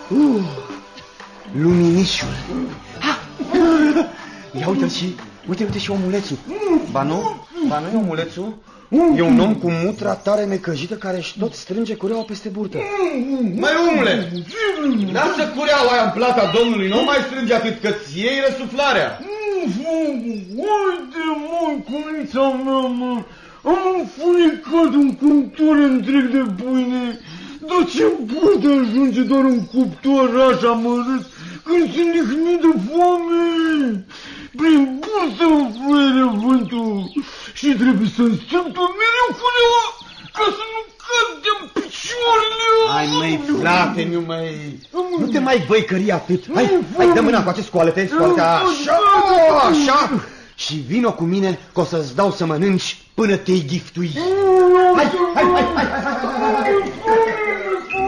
Luminișul. Ia uite și omulețul. Ba nu e omulețul? E un om cu mutra tare necăjită care își tot strânge cureaua peste burtă. Măi, omule, lasă cureaua aia în plata domnului, nu mai strânge atât, că-ți iei răsuflarea. Uite, mă, cunița mea, mă, am înfunecat un cuptor întreg de pâine. Dar ce poate ajunge doar un cuptor așa mărât când se lihnit de foame? Prin bursă mă fluie vântul și trebuie să-mi strâng pe mereu cureaua ca să nu cad de-mi picioarele. Hai, măi, frate, nu te mai băicări atât. Hai, dă mâna cu acest scoală-te, așa. Și vino cu mine că o să-ți dau să mănânci până te-i ghiftui. Hai.